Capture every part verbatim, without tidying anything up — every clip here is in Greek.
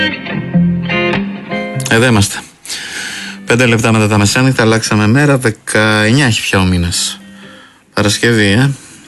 Εδώ είμαστε. Πέντε λεπτά μετά τα μεσάνυχτα, αλλάξαμε μέρα. δεκαεννιά έχει πια ο μήνας. Παρασκευή, ε.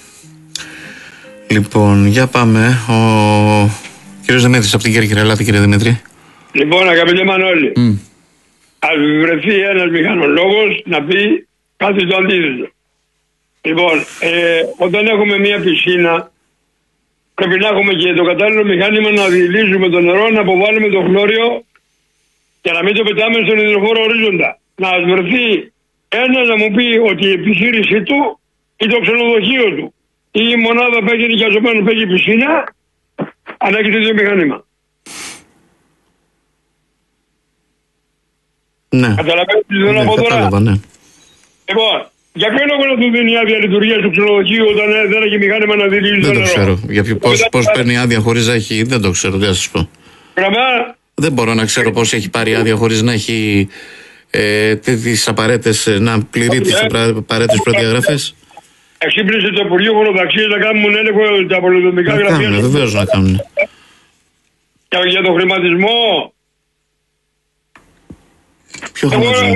Λοιπόν, για πάμε. Ο κύριος Δημήτρης από την Κέρκυρα. Ελάτε, κύριε Δημήτρη. Λοιπόν, αγαπητέ Μανώλη, mm. ας βρεθεί ένας μηχανολόγος να πει κάτι το αντίθετο. Λοιπόν, ε, όταν έχουμε μια πισίνα, πρέπει να έχουμε και το κατάλληλο μηχάνημα να διηλύσουμε το νερό, να αποβάλουμε το χλώριο και να μην το πετάμε στον υδροφόρο ορίζοντα. Να βρεθεί ένα να μου πει ότι η επιχείρησή του ή το ξενοδοχείο του ή η μονάδα που έχει νοικιαζομένο που έχει πισίνα, αν έχει τέτοιο μηχάνημα. Ναι. Καταλαβαίνετε τι θέλω να πω τώρα. Ναι. Λοιπόν, για ποιο λόγο να του δίνει άδεια λειτουργία του ξενοδοχείου όταν δεν έχει μηχάνημα να δει. Δεν το ξέρω. Για ποιο, πώς, πώς παίρνει άδεια χωρίς να έχει, δεν το ξέρω, τι να σας πω. Πράγμα. Δεν μπορώ να ξέρω πώς έχει πάρει άδεια χωρίς να έχει ε, τις απαραίτητες, να πληρεί τις απαραίτητες προδιαγραφές. Εξύπνησε το Υπουργείο Χωροταξίας να κάνουν έλεγχο τα πολυδομικά γραφεία. Να κάνουν, βεβαίως να κάνουν. Και για τον χρηματισμό. Ποιο χρηματισμό.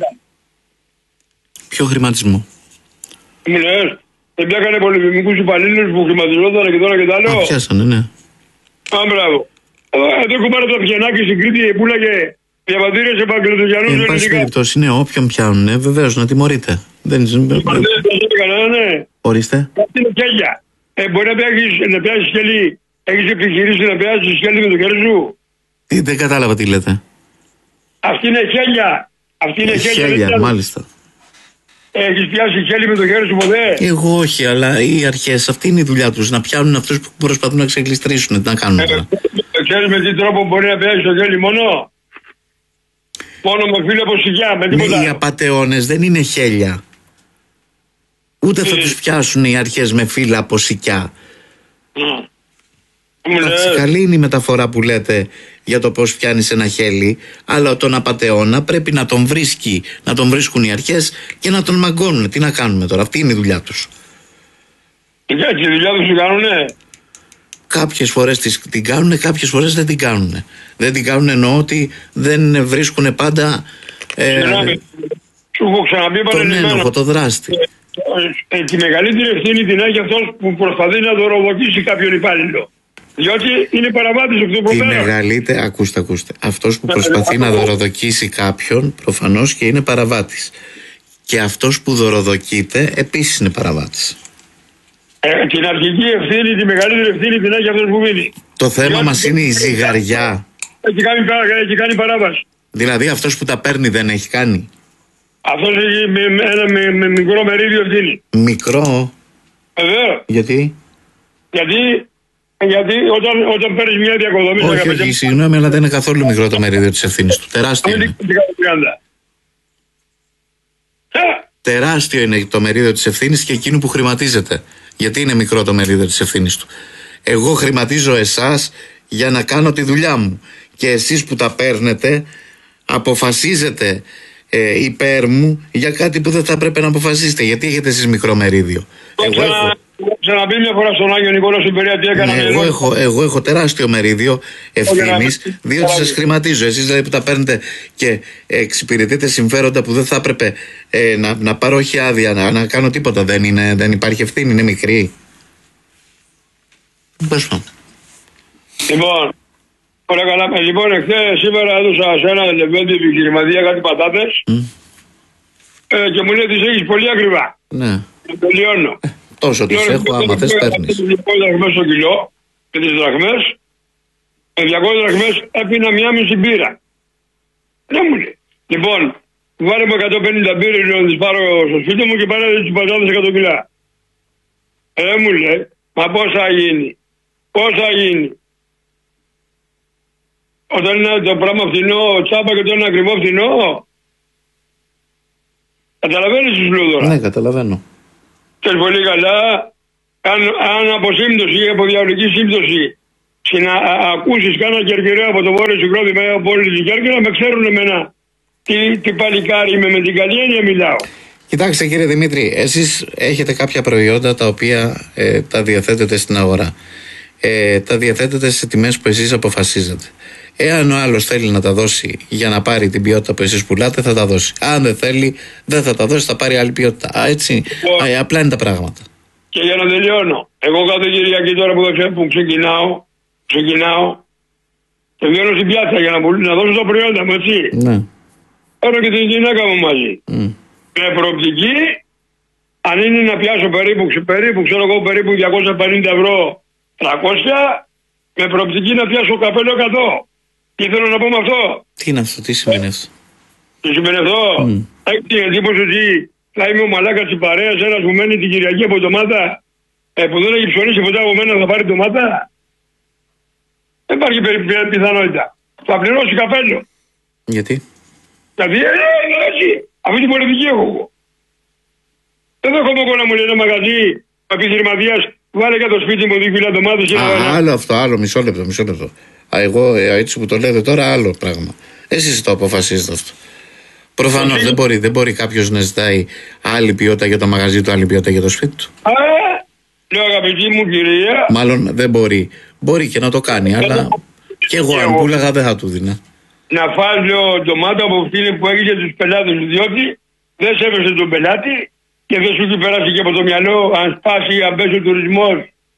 Ποιο χρηματισμό. Μου λες, δεν πιάκανε πολυδομικούς υπαλλήλους που χρηματιζόταν και τώρα και τα άλλο. Α, πιάσανε, ναι. Α, μπράβο. Εδώ κουμπάρα το Πιανάκι στην Κρήτη που έλεγε διαβατήρια σε Παγκλωτογιανούς ελληνικά. Εν πάση περιπτώσει, ναι, όποιον πιάνουνε, βεβαίως να τιμωρείται. Δεν είναι. Ναι. Ορίστε. Αυτή είναι χέλια. Ε, μπορεί να πιάσεις, να πιάσεις σκέλη, έχεις επιχειρήσει να πιάσεις σκέλη με το χέρι σου. Τι, δεν κατάλαβα τι λέτε. Αυτή είναι χέλια. Αυτή είναι χέλια. Χέλια, μάλιστα. Έχεις πιάσει χέλη με το χέρι σου ποτέ. Εγώ όχι, αλλά οι αρχές, αυτή είναι η δουλειά τους. Να πιάνουν αυτούς που προσπαθούν να ξεκλειστρήσουν. Τι να κάνουν τώρα. Ε, ξέρεις με τι τρόπο μπορεί να πιάσει το χέλι μόνο. Μόνο με φύλλα από σιγιά, με τίποτα. Ναι, οι απατεώνες δεν είναι χέλια. Ούτε θα τους πιάσουν οι αρχές με φύλλα από σικιά. Mm. Εντάξει, καλή είναι η μεταφορά που λέτε για το πώς πιάνεις ένα χέλι, αλλά τον απατεώνα πρέπει να τον βρίσκει, να τον βρίσκουν οι αρχές και να τον μαγκώνουν. Τι να κάνουμε τώρα, αυτή είναι η δουλειά τους. Για τη δουλειά τους την κάνουνε. Κάποιες φορές την κάνουνε, κάποιες φορές δεν την κάνουνε. Δεν την κάνουνε εννοώ ότι δεν βρίσκουν πάντα ε, σου έχω ξαναπεί τον ένοχο, το δράστη. Ε, ε, τη μεγαλύτερη ευθύνη την έχει αυτός που προσπαθεί να δωροδοκίσει κάποιον υπάλληλο. Διότι είναι παραβάτης εκ των προτέρων. Τη μεγαλύτερη, ακούστε, ακούστε. Αυτός που προσπαθεί να δωροδοκίσει κάποιον προφανώς και είναι παραβάτης. Και αυτός που δωροδοκείται επίσης είναι παραβάτης. Ε, την αρχική ευθύνη, τη μεγαλύτερη ευθύνη την έχει αυτός που μείνει. Το θέμα διότι μας είναι η ζυγαριά. Έχει κάνει, έχει κάνει παράβαση. Δηλαδή αυτός που τα παίρνει δεν έχει κάνει. Αυτός έχει με, με, ένα με, με μικρό μερίδιο ευθύνη. Μικρό. Βέβαια. Γιατί? Γιατί, γιατί όταν, όταν παίρνεις μια διακοδομή... Όχι, όχι, όχι, συγγνώμη, αλλά δεν είναι καθόλου μικρό το μερίδιο της ευθύνης του. Τεράστιο είναι. Τεράστιο είναι το μερίδιο της ευθύνης και εκείνου που χρηματίζεται. Γιατί είναι μικρό το μερίδιο της ευθύνης του. Εγώ χρηματίζω εσάς για να κάνω τη δουλειά μου. Και εσείς που τα παίρνετε αποφασίζετε ε, υπέρ μου για κάτι που δεν θα πρέπει να αποφασίσετε. Γιατί έχετε εσείς μικρό μερίδιο. Εγώ έχω... Ξαναπεί μια φορά στον Άγιο Νικόλαο στην Περία τι έκανα. Ναι, εγώ, έχω, εγώ έχω τεράστιο μερίδιο ευθύνης, διότι σας χρηματίζω. Εσείς δηλαδή που τα παίρνετε και εξυπηρετείτε συμφέροντα που δεν θα έπρεπε ε, να, να πάρω όχι άδεια, να, να κάνω τίποτα. Δεν, είναι, δεν υπάρχει ευθύνη, είναι μικρή. Πες μου. Λοιπόν, ωραία καλά. Λοιπόν, εχθές σήμερα έδωσα σε ένα λεβέντη επιχειρηματία κάτι πατάτες mm. ε, και μου λέει τις έχεις πολύ ακριβά. Ναι. Το λιώνω. Τόσο τις έχω, άμα θες παίρνεις. Με διακόσιες δραχμές το κιλό και τις δραχμές, με διακόσιες δραχμές έπινα μία μισή μπύρα. Δεν μου λέει. Λοιπόν, βάλε μου εκατόν πενήντα μπύρες να τις πάρω στο σπίτι μου και πάρε τις πατάτες εκατό κιλά. Δεν μου λέει, μα πώς θα γίνει, πώς θα γίνει. Όταν είναι το πράγμα φτηνό, τσάπα και το είναι ακριβό φτηνό. Καταλαβαίνεις τι σου λέω τώρα. Ναι, καταλαβαίνω. Και πολύ καλά, αν, αν από σύμπτωση ή από διαολική σύμπτωση συνα, α, ακούσεις κάνα κερκυραίο από το βόρειο συγκρότημα ή από όλη την Κέρκυρα, με ξέρουν εμένα τι, τι παλικάρι είμαι, με την καλή έννοια μιλάω. Κοιτάξτε κύριε Δημήτρη, εσείς έχετε κάποια προϊόντα τα οποία ε, τα διαθέτετε στην αγορά. Ε, τα διαθέτετε σε τιμές που εσείς αποφασίζετε. Εάν ο άλλος θέλει να τα δώσει για να πάρει την ποιότητα που εσείς πουλάτε, θα τα δώσει. Αν δεν θέλει, δεν θα τα δώσει, θα πάρει άλλη ποιότητα. Α, έτσι, α, απλά είναι τα πράγματα. Και για να τελειώνω, εγώ κάθε Κυριακή τώρα που, θα, που ξεκινάω, ξεκινάω και βγαίνω στην πιάτσα για να, να δώσω τα προϊόντα μου, έτσι. Ναι. Παίρνω και την γυναίκα μου μαζί. Mm. Με προοπτική, αν είναι να πιάσω περίπου, περίπου, ξέρω εγώ, περίπου διακόσια πενήντα ευρώ, τριακόσια, με προοπτική να πιάσω καπέλο εκατό. Τι θέλω να πω με αυτό. Τι είναι αυτό, τι σημαίνει αυτό. Τι σημαίνει αυτό. Mm. Έχει την εντύπωση ότι θα είμαι ο μαλάκας της παρέας, ένας που μένει την Κυριακή από ντομάτα, ε, που δεν έχει ψωνίσει ποτέ από μένα, θα πάρει ντομάτα. Δεν υπάρχει πιθανότητα. Θα πληρώσει καπέλο. Γιατί? Δηλαδή, ε, ε, έτσι. Αυτή την πολιτική έχω εγώ. Δεν έχω εγώ να μου λέει ένα μαγαζί επιχειρηματίας, βάλε για το σπίτι μου δύο κιλά ντομάτες. Α, άλλο αυτό, άλλο, μισό λεπτό, μισό λεπτό. Α, εγώ ε, έτσι που το λέτε τώρα, άλλο πράγμα. Εσείς το αποφασίζετε αυτό. Προφανώς δεν μπορεί, δεν μπορεί κάποιος να ζητάει άλλη ποιότητα για το μαγαζί του, άλλη ποιότητα για το σπίτι του. Α, λέω αγαπητή μου κυρία. Μάλλον δεν μπορεί. Μπορεί και να το κάνει, αλλά και εγώ αν πούλαγα δεν θα του δίνα. Να φάει ο ντομάτα από αυτήν που έγινε τους πελάτες του, διότι δεν σέβεσαι τον πελάτη και δεν σου έχει περάσει και από το μυαλό αν σπάσει ή αν πέσει ο τουρισμός.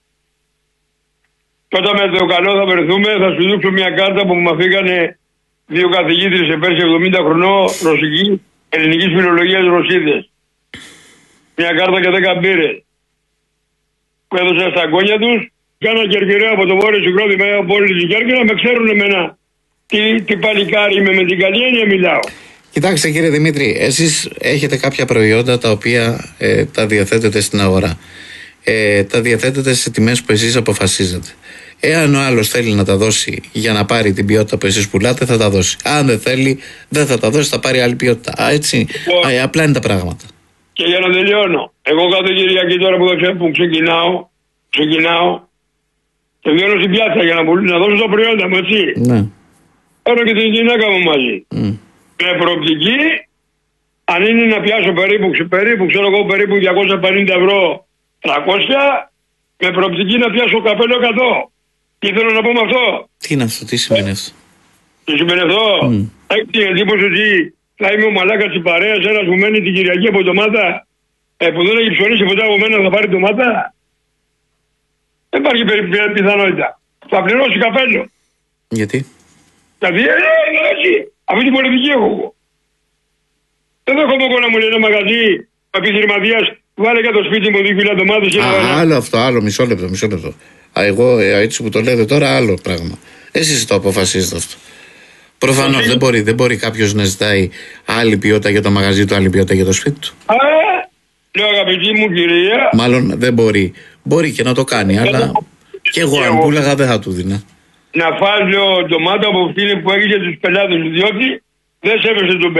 Και όταν με το καλό θα βρεθούμε, θα σου δείξω μια κάρτα που μου αφήγανε δύο καθηγήτρες σε πέρσι εβδομήντα χρονών ρωσική, ελληνικής φιλολογίας Ρωσίδες. Μια κάρτα και δέκα μπύρες που έδωσα στα αγκόνια τους. Κάνα κερκυραίο από το βόρειο συγκρότη με από όλη την Κέρκυρα, με ξέρουν εμένα. Τι, τι παλικάρι είμαι, με την καλή έννοια μιλάω. Κοιτάξτε κύριε Δημήτρη, εσείς έχετε κάποια προϊόντα τα οποία ε, τα διαθέτετε στην αγορά. Ε, τα διαθέτετε σε τιμές που εσείς αποφασίζετε. Εάν ο άλλος θέλει να τα δώσει για να πάρει την ποιότητα που εσείς πουλάτε, θα τα δώσει. Αν δεν θέλει, δεν θα τα δώσει, θα πάρει άλλη ποιότητα. Α, έτσι, λοιπόν, α, απλά είναι τα πράγματα. Και για να τελειώνω, εγώ κάθε Κυριακή τώρα που, θα, που ξεκινάω, ξεκινάω και βγαίνω στην πιάτσα για να, να δώσω τα προϊόντα μου, έτσι. Ναι. Παίρνω και την γυναίκα μου μαζί. Mm. Με προοπτική, αν είναι να πιάσω περίπου, περίπου, ξέρω εγώ, περίπου διακόσια πενήντα ευρώ, τριακόσια, με προοπτική να πιάσω καπέλο εκατό. Τι θέλω να πω με αυτό. Τι είναι αυτό, τι σημαίνει αυτό. Τι σημαίνει αυτό. Mm. Έχει την εντύπωση ότι θα είμαι ο μαλάκας της παρέας, ένας που μένει την Κυριακή από ντομάτα, ε, που δεν έχει ψωνίσει ποτέ από μένα, θα πάρει ντομάτα. Δεν υπάρχει πιθανότητα. Θα πληρώσει καπέλο. Γιατί? Δηλαδή, ε, ε, έτσι. Αυτή την πολιτική έχω εγώ. Δεν έχω εγώ να μου λέει ένα μαγαζί επιχειρηματίας, βάλε για το σπίτι μου δύο κιλά ντομάτες. Α, άλλο αυτό, άλλο, μισό λεπτό, μισό λεπτό. Α, εγώ ε, έτσι που το λέτε τώρα, άλλο πράγμα. Εσείς το αποφασίζετε αυτό. Προφανώς δεν μπορεί, δεν μπορεί κάποιος να ζητάει άλλη ποιότητα για το μαγαζί του, άλλη ποιότητα για το σπίτι του. Α, λέω αγαπητή μου κυρία. Μάλλον δεν μπορεί. Μπορεί και να το κάνει, αλλά και εγώ αν πούλαγα δεν θα του δίνα. Να φάει ο ντομάτα από αυτήν που έγινε τους πελάτες του, διότι δεν σέβεσαι τον πελάτη.